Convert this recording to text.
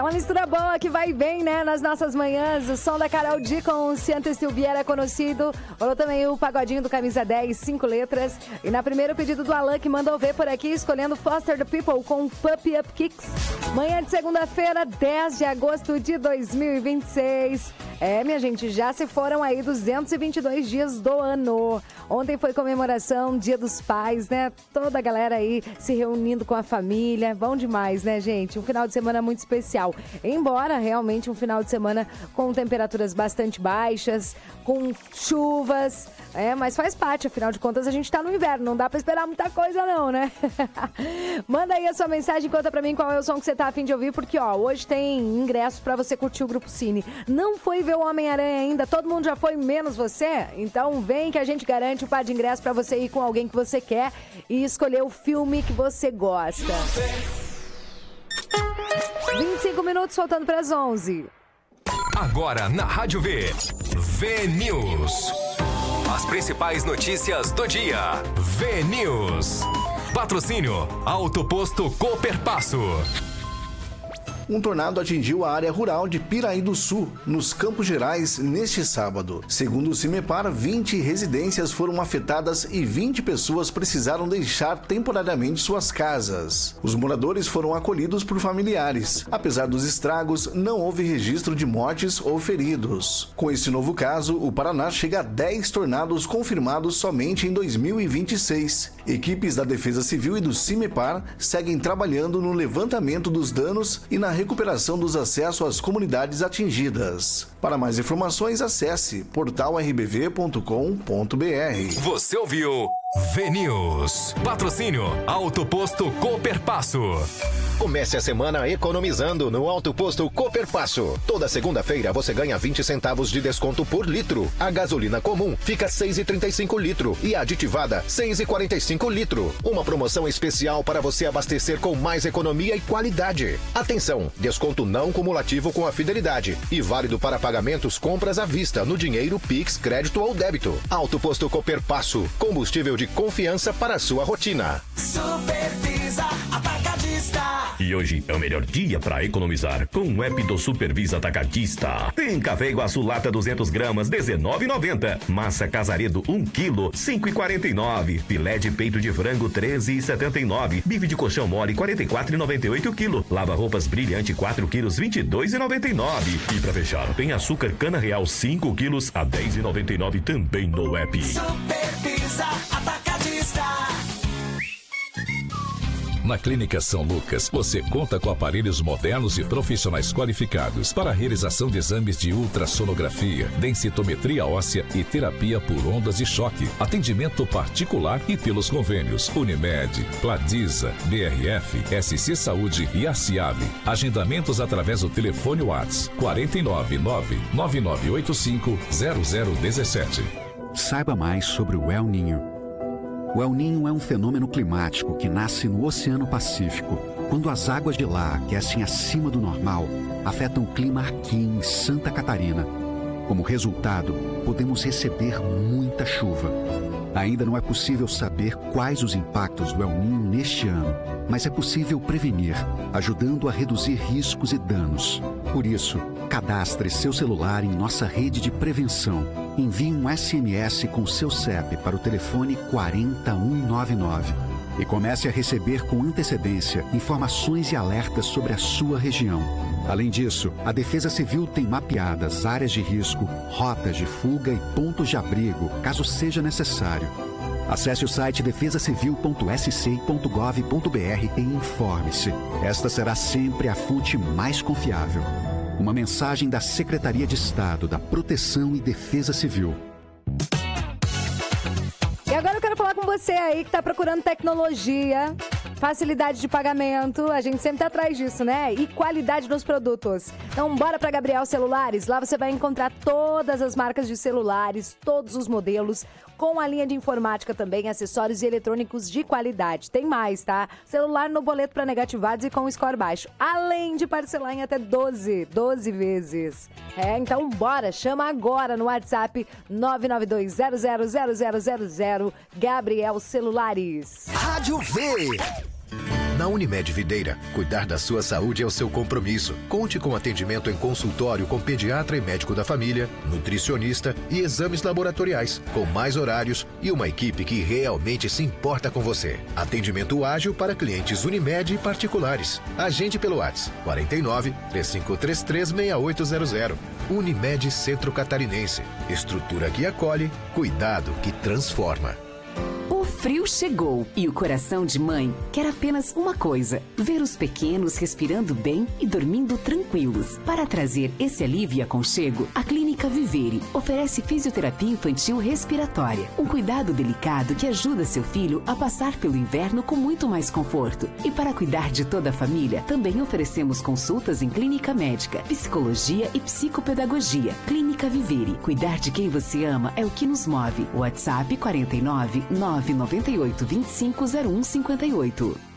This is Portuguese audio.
Uma mistura boa que vai bem, né, nas nossas manhãs. O som da Karol D com o Se Antes Tu Viera Conhecido. Ou também o pagodinho do Camisa 10, 5 letras. E na primeira o pedido do Alan, que mandou ver por aqui, escolhendo Foster the People com Puppy Up Kicks. Manhã de segunda-feira, 10 de agosto de 2026. Minha gente, já se foram aí 222 dias do ano. Ontem foi comemoração, Dia dos Pais, né? Toda a galera aí se reunindo com a família. Bom demais, né, gente? Um final de semana muito especial. Embora realmente um final de semana com temperaturas bastante baixas, com chuvas, mas faz parte, afinal de contas a gente tá no inverno, não dá pra esperar muita coisa não, né? Manda aí a sua mensagem, conta pra mim qual é o som que você tá a fim de ouvir, porque hoje tem ingressos pra você curtir o Grupo Cine. Não foi ver o Homem-Aranha ainda, todo mundo já foi, menos você? Então vem que a gente garante um par de ingressos pra você ir com alguém que você quer e escolher o filme que você gosta. 25 minutos faltando para as 11. Agora na Rádio V, V-News. As principais notícias do dia. V-News. Patrocínio Auto Posto Cooperpasso. Um tornado atingiu a área rural de Piraí do Sul, nos Campos Gerais, neste sábado. Segundo o Cimepar, 20 residências foram afetadas e 20 pessoas precisaram deixar temporariamente suas casas. Os moradores foram acolhidos por familiares. Apesar dos estragos, não houve registro de mortes ou feridos. Com esse novo caso, o Paraná chega a 10 tornados confirmados somente em 2026. Equipes da Defesa Civil e do Cimepar seguem trabalhando no levantamento dos danos e na recuperação dos acessos às comunidades atingidas. Para mais informações, acesse portalrbv.com.br. Você ouviu V-News. Patrocínio Auto Posto Cooperpasso. Comece a semana economizando no Auto Posto Cooperpasso. Toda segunda-feira você ganha 20 centavos de desconto por litro. A gasolina comum fica 6,35 litro e a aditivada 6,45 litro. Uma promoção especial para você abastecer com mais economia e qualidade. Atenção, desconto não cumulativo com a Fidelidade e válido para pagamentos compras à vista no dinheiro, Pix, crédito ou débito. Auto Posto Cooperpasso, combustível de confiança para a sua rotina. Supervisa Atacadista. E hoje é o melhor dia para economizar com o app do Supervisa Atacadista. Tem café Iguaçu lata 200 gramas, R$19,90. Massa Casaredo 1 kg, R$5,49. Filé de peito de frango, R$13,79. Bife de colchão mole, R$44,98 kg. Lava-roupas brilhante 4 kg, R$22,99. E para fechar, tem açúcar cana real 5 kg a R$10,99 também no app. Supervisa Atacadista. Na Clínica São Lucas, você conta com aparelhos modernos e profissionais qualificados para a realização de exames de ultrassonografia, densitometria óssea e terapia por ondas de choque. Atendimento particular e pelos convênios Unimed, Pladiza, BRF, SC Saúde e Aciave. Agendamentos através do telefone WhatsApp 499-9985-0017. Saiba mais sobre o El Niño. O El Niño é um fenômeno climático que nasce no Oceano Pacífico, quando as águas de lá aquecem acima do normal, afetam o clima aqui em Santa Catarina. Como resultado, podemos receber muita chuva. Ainda não é possível saber quais os impactos do El Niño neste ano, mas é possível prevenir, ajudando a reduzir riscos e danos. Por isso, cadastre seu celular em nossa rede de prevenção. Envie um SMS com seu CEP para o telefone 40199 e comece a receber com antecedência informações e alertas sobre a sua região. Além disso, a Defesa Civil tem mapeadas áreas de risco, rotas de fuga e pontos de abrigo, caso seja necessário. Acesse o site defesacivil.sc.gov.br e informe-se. Esta será sempre a fonte mais confiável. Uma mensagem da Secretaria de Estado da Proteção e Defesa Civil. E agora eu quero falar com você aí que está procurando tecnologia, facilidade de pagamento, a gente sempre tá atrás disso, né? E qualidade nos produtos. Então bora pra Gabriel Celulares, lá você vai encontrar todas as marcas de celulares, todos os modelos, com a linha de informática também, acessórios e eletrônicos de qualidade. Tem mais, tá? Celular no boleto para negativados e com score baixo. Além de parcelar em até 12 vezes. Então bora, chama agora no WhatsApp 992000000, Gabriel Celulares. Rádio V. Na Unimed Videira, cuidar da sua saúde é o seu compromisso. Conte com atendimento em consultório com pediatra e médico da família, nutricionista e exames laboratoriais, com mais horários e uma equipe que realmente se importa com você. Atendimento ágil para clientes Unimed e particulares. Agende pelo WhatsApp 49 3533 6800. Unimed Centro Catarinense. Estrutura que acolhe, cuidado que transforma. O frio chegou e o coração de mãe quer apenas uma coisa: ver os pequenos respirando bem e dormindo tranquilos. Para trazer esse alívio e aconchego, a Clínica Vivere oferece fisioterapia infantil respiratória, um cuidado delicado que ajuda seu filho a passar pelo inverno com muito mais conforto. E para cuidar de toda a família, também oferecemos consultas em clínica médica, psicologia e psicopedagogia. Clínica Vivere, cuidar de quem você ama é o que nos move. WhatsApp 49 998 25 01 58.